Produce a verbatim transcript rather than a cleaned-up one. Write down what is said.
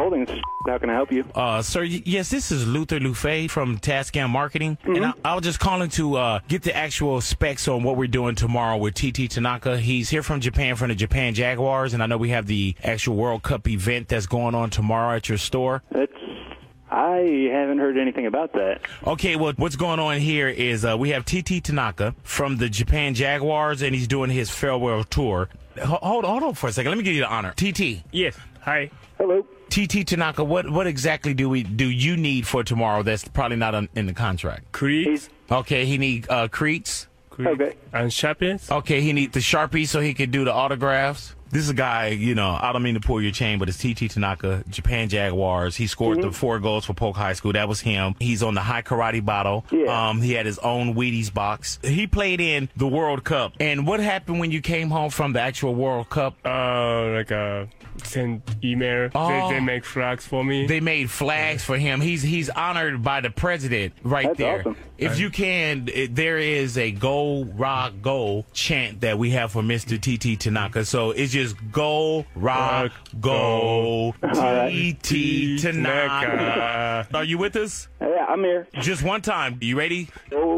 Holdings. How can I help you? Uh, sir, y- yes, this is Luther Lufay from Tascam Marketing. Mm-hmm. And I, I was just calling to uh, get the actual specs on what we're doing tomorrow with T T Tanaka. He's here from Japan, from the Japan Jaguars, and I know we have the actual World Cup event that's going on tomorrow at your store. It's I haven't heard anything about that. Okay, well, what's going on here is uh, we have T T Tanaka from the Japan Jaguars, and he's doing his farewell tour. Ho- Hold, hold on for a second. Let me give you the honor. T T. Yes. Hi. Hello. T T Tanaka, what what exactly do we do you need for tomorrow that's probably not on, in the contract? Creeks. Okay, he need uh, Creeks. Okay. And Sharpies. Okay, he need the Sharpie so he could do the autographs. This is a guy, you know, I don't mean to pull your chain, but it's T T Tanaka, Japan Jaguars. He scored Mm-hmm. the four goals for Polk High School. That was him. He's on the High Karate Bottle. Yeah. Um, he had his own Wheaties box. He played in the World Cup. And what happened when you came home from the actual World Cup? Uh, like uh, send email. Oh. They, they make flags for me. They made flags for him. He's he's honored by the president right That's there. awesome. If you can, it, there is a "Go Rock Go" chant that we have for Mister T T Tanaka. So it's just "Go Rock Go T T Tanaka." Are you with us? Yeah, I'm here. Just one time. You ready? Go